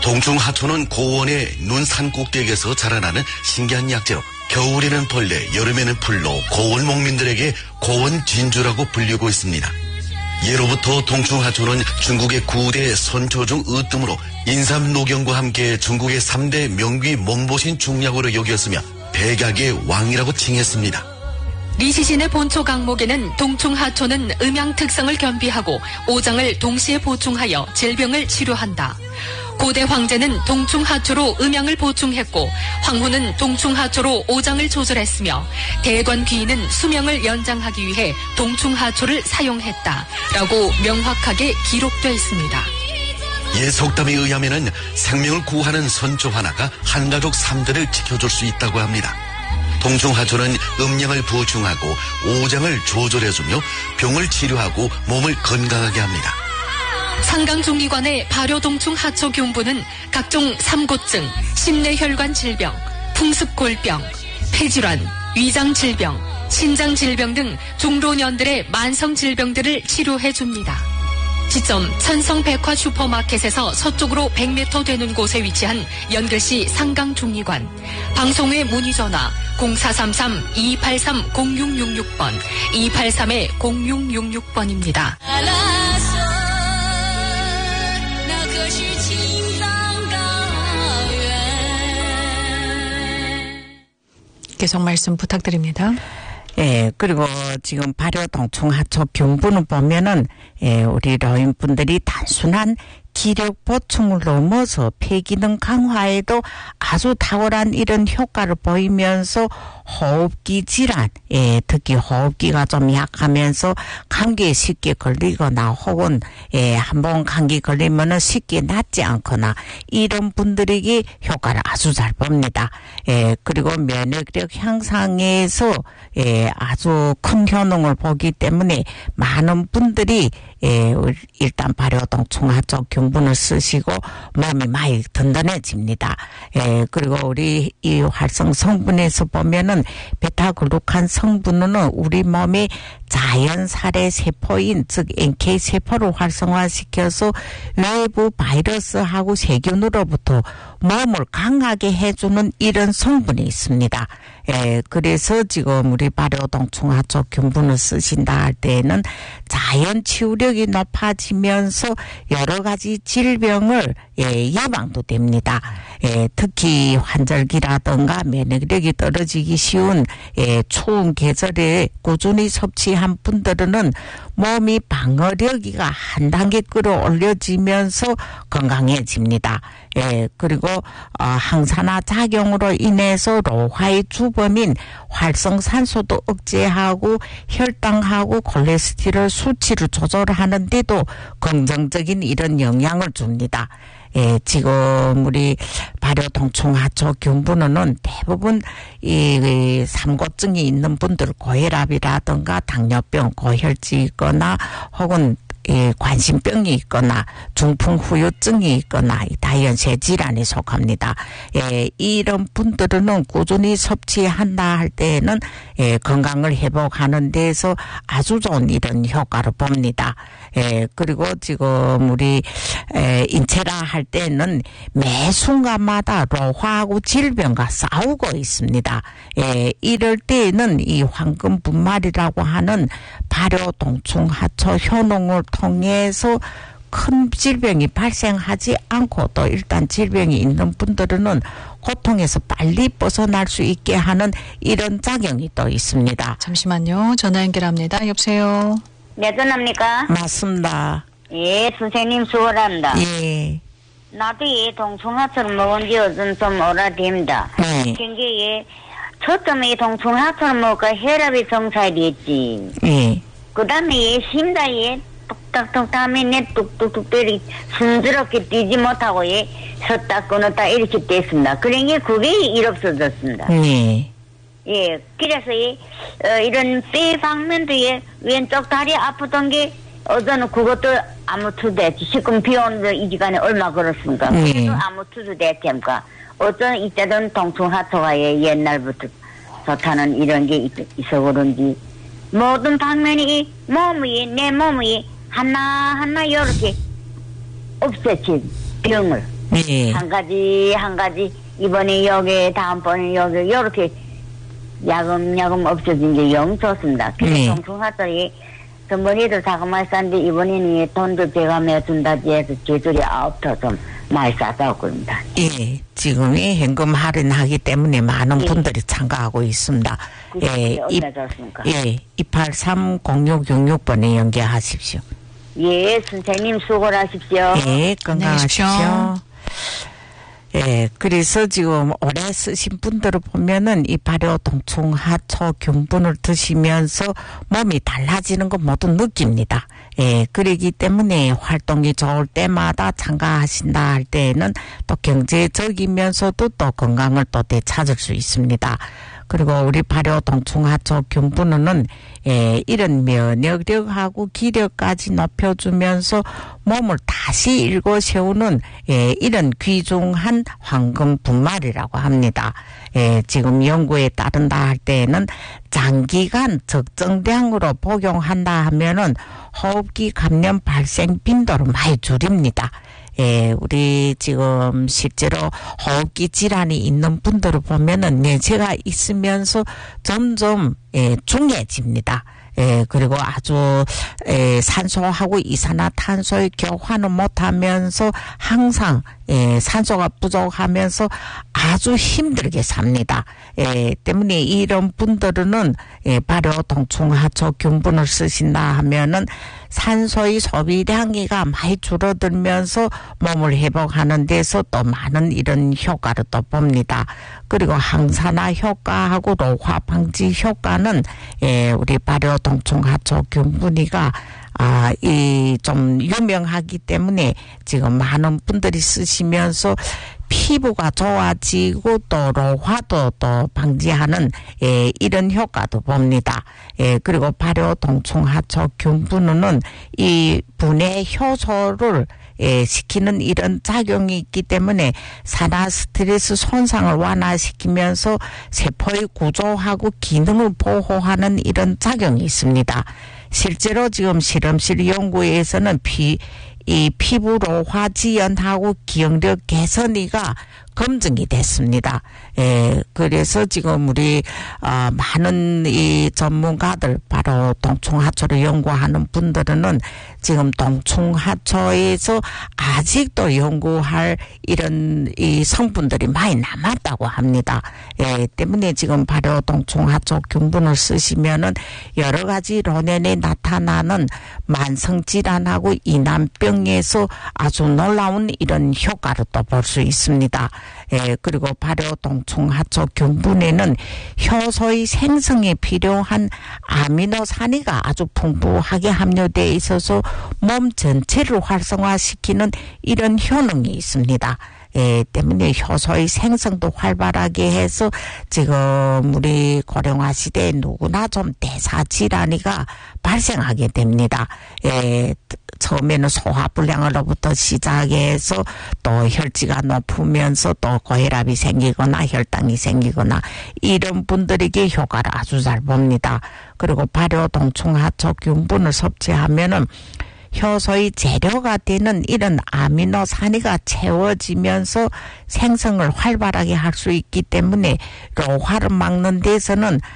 동충하초는 고원의 눈산 꼭대기에서 자라나는 신기한 약재로 겨울에는 벌레, 여름에는 풀로 고원 목민들에게 고원 진주라고 불리고 있습니다. 예로부터 동충하초는 중국의 9대 선초 중 으뜸으로 인삼노경과 함께 중국의 3대 명귀 몸보신 중약으로 여겼으며 백약의 왕이라고 칭했습니다. 리시신의 본초 강목에는 동충하초는 음양 특성을 겸비하고 오장을 동시에 보충하여 질병을 치료한다. 고대 황제는 동충하초로 음양을 보충했고 황후는 동충하초로 오장을 조절했으며 대관 귀인은 수명을 연장하기 위해 동충하초를 사용했다라고 명확하게 기록되어 있습니다. 옛 속담에 의하면은 생명을 구하는 선조 하나가 한가족 3대를 지켜줄 수 있다고 합니다. 동충하초는 음양을 보충하고 오장을 조절해주며 병을 치료하고 몸을 건강하게 합니다. 상강중의관의 발효동충하초 교훈부는 각종 삼고증, 심내혈관 질병, 풍습골병, 폐질환, 위장질병, 신장질병 등 중老년들의 만성질병들을 치료해줍니다. 지점 천성백화 슈퍼마켓에서 서쪽으로 100m 되는 곳에 위치한 연결시 상강중의관. 방송외 문의전화 0433-2283-0666번, 283-0666번입니다. 계속 말씀 부탁드립니다. 예, 그리고 지금 발효동충하초 병분을 보면은, 우리 노인분들이 단순한 기력 보충을 넘어서 폐기능 강화에도 아주 탁월한 이런 효과를 보이면서 호흡기 질환, 특히 호흡기가 좀 약하면서 감기에 쉽게 걸리거나 혹은 한번 감기 걸리면은 쉽게 낫지 않거나 이런 분들에게 효과를 아주 잘 봅니다. 그리고 면역력 향상에서 아주 큰 효능을 보기 때문에 많은 분들이 일단 발효동충하초 경분을 쓰시고 몸이 많이 든든해집니다. 그리고 우리 이 활성 성분에서 보면은 베타글루칸 성분은 우리 몸의 자연살해 세포인 즉 NK 세포를 활성화시켜서 외부 바이러스하고 세균으로부터 몸을 강하게 해주는 이런 성분이 있습니다. 그래서 지금 우리 발효동충하초 균분을 쓰신다 할 때에는 자연 치유력이 높아지면서 여러 가지 질병을 예방도 됩니다. 특히 환절기라든가 면역력이 떨어지기 쉬운 추운 계절에 꾸준히 섭취한 분들은 몸이 방어력이가 한 단계 끌어올려지면서 건강해집니다. 그리고 항산화 작용으로 인해서 로화의 주범인 활성산소도 억제하고 혈당하고 콜레스테롤 수치를 조절하는데도 긍정적인 이런 영향을 줍니다. 지금 우리 발효동충하초 균분은 대부분 이 삼고증이 있는 분들, 고혈압이라든가 당뇨병, 고혈증이 있거나 혹은 관심병이 있거나 중풍후유증이 있거나 다이언세 질환에 속합니다. 이런 분들은 꾸준히 섭취한다 할 때에는 건강을 회복하는 데에서 아주 좋은 이런 효과를 봅니다. 그리고 지금 우리 인체라 할 때는 매 순간마다 로화하고 질병과 싸우고 있습니다. 이럴 때에는 이 황금분말이라고 하는 발효동충하초 효능을 통해서 큰 질병이 발생하지 않고 또 일단 질병이 있는 분들은 고통에서 빨리 벗어날 수 있게 하는 이런 작용이 또 있습니다. 잠시만요. 전화 연결합니다. 여보세요. 네, 전화입니까? 맞습니다. 예, 선생님 수고합니다. 예. 나도 이 동충하초를 먹은 지 요즘 좀 오래됩니다. 굉장히 처음에 이 동충하초를 먹으니까 혈압이 정상이 됐지. 그 다음에 심장이 뚝딱뚝 다음에 내 뚝뚝뚝 때리 순조롭게 뛰지 못하고 섰다 끊었다 이렇게 됐습니다. 그러니 그게 일 없어졌습니다. 예, 그래서 이런 뼈 방면도 왼쪽 다리 아프던 게 어제는 그것도 아무 투도 됐지. 지금 비 오는 이 시간에 얼마 걸었습니까? 그래도 아무 투도 됐습니까? 어쩌면 이때는 동충하초가 옛날부터 좋다는 이런 게 있어 그런지 모든 방면이 몸이 내 몸이 하나하나 이렇게 없애지 병을 네. 한 가지 이번에 여기 다음번에 여기 요렇게 야금야금 없어진 게 영 좋습니다. 그래서 동충하철이 전번에도 자그마히 싼데 이번에는 돈도 제가 매준다지 해서 제줄이 9터 좀 많이 싸다고 그럽니다. 예, 지금이 현금 할인하기 때문에 많은 분들이 참가하고 있습니다. 예, 얼마 좋습니까? 예, 283-0666번에 연계하십시오. 예, 선생님 수고를 하십시오. 예, 건강하십시오. 예, 그래서 지금 오래 쓰신 분들을 보면은 이 발효 동충 하초 균분을 드시면서 몸이 달라지는 거 모두 느낍니다. 예, 그러기 때문에 활동이 좋을 때마다 참가하신다 할 때에는 또 경제적이면서도 또 건강을 또 되찾을 수 있습니다. 그리고 우리 발효 동충하초 균분은 이런 면역력하고 기력까지 높여주면서 몸을 다시 일궈 세우는 이런 귀중한 황금 분말이라고 합니다. 지금 연구에 따른다 할 때에는 장기간 적정량으로 복용한다 하면은 호흡기 감염 발생 빈도를 많이 줄입니다. 우리 지금 실제로 호흡기 질환이 있는 분들을 보면은 내재가 있으면서 점점 중해집니다. 그리고 아주 산소하고 이산화탄소의 교환을 못하면서 항상 산소가 부족하면서 아주 힘들게 삽니다. 때문에 이런 분들은 발효 동충하초 균분을 쓰신다 하면은 산소의 소비량이가 많이 줄어들면서 몸을 회복하는 데서 또 많은 이런 효과를 또 봅니다. 그리고 항산화 효과하고 노화 방지 효과는 우리 발효 동충하초 균분이가 좀 유명하기 때문에 지금 많은 분들이 쓰시면서 피부가 좋아지고 또 노화도 또 방지하는 이런 효과도 봅니다. 그리고 발효 동충하초 균분은 이 분해 효소를 시키는 이런 작용이 있기 때문에 산화 스트레스 손상을 완화시키면서 세포의 구조하고 기능을 보호하는 이런 작용이 있습니다. 실제로 지금 실험실 연구에서는 이 피부 노화 지연하고 기억력 개선이가 검증이 됐습니다. 그래서 지금 우리 많은 이 전문가들 바로 동충하초를 연구하는 분들은 지금 동충하초에서 아직도 연구할 이런 이 성분들이 많이 남았다고 합니다. 때문에 지금 발효 동충하초 균분을 쓰시면은 여러 가지 론연에 나타나는 만성 질환하고 이난병에서 아주 놀라운 이런 효과를 또 볼 수 있습니다. 그리고 발효 동충하초 균분에는 효소의 생성에 필요한 아미노산이가 아주 풍부하게 함유되어 있어서 몸 전체를 활성화시키는 이런 효능이 있습니다. 때문에 효소의 생성도 활발하게 해서 지금 우리 고령화 시대에 누구나 좀 대사 질환이가 발생하게 됩니다. 처음에는 소화불량으로부터 시작해서 또 혈지가 높으면서 또 고혈압이 생기거나 혈당이 생기거나 이런 분들에게 효과를 아주 잘 봅니다. 그리고 발효 동충하초 균분을 섭취하면은 효소의 재료가 되는 이런 아미노산이가 채워지면서 생성을 활발하게 할 수 있기 때문에 노화를 막는 데서는